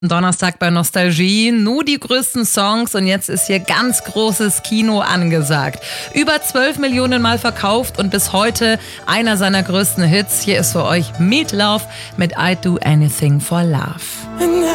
Donnerstag bei Nostalgie, nur die größten Songs und jetzt ist hier ganz großes Kino angesagt. Über 12 Millionen Mal verkauft und bis heute einer seiner größten Hits. Hier ist für euch Meat Loaf mit I Do Anything for Love.